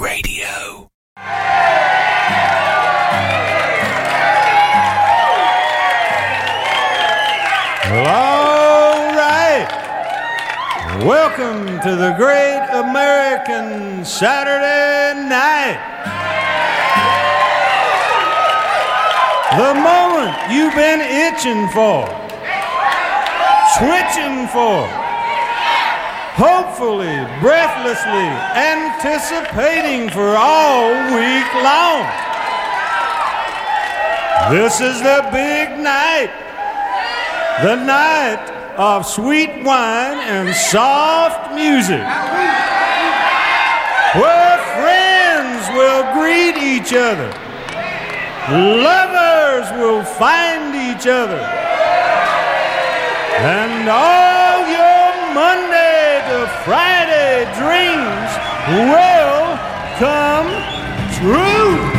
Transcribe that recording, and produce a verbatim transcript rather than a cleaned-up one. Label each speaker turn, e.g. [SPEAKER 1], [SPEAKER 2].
[SPEAKER 1] Radio.
[SPEAKER 2] Well, all right. Welcome to the Great American Saturday Night. The moment you've been itching for, switching for, hopefully, breathlessly anticipating for all week long. This is the big night. The night of sweet wine and soft music, where friends will greet each other, lovers will find each other, and all your Monday to Friday dreams will come true.